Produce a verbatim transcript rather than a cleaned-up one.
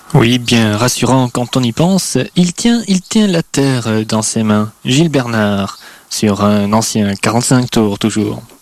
Oui, bien rassurant quand on y pense. Il tient, il tient la terre dans ses mains. Gilles Bernard, sur un ancien quarante-cinq tours toujours.